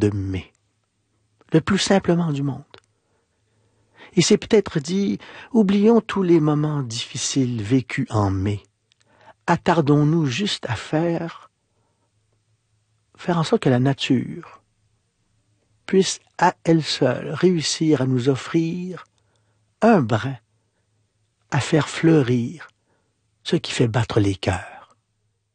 de mai, le plus simplement du monde. Il s'est peut-être dit, oublions tous les moments difficiles vécus en mai. Attardons-nous juste à faire en sorte que la nature puisse à elle seule réussir à nous offrir un brin, à faire fleurir ce qui fait battre les cœurs.